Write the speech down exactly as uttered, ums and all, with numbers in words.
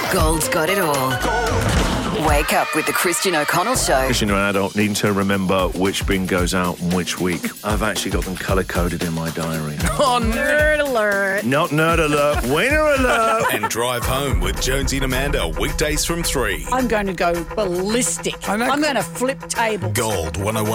Gold's got it all. Wake up with the Christian O'Connell Show. Christian and adult needing to remember which bin goes out and which week. I've actually got them colour-coded in my diary. Oh, nerd alert. Not nerd alert, winner alert. And drive home with Jonesy and Amanda weekdays from three. I'm going to go ballistic. I'm going to flip tables. Gold one oh one.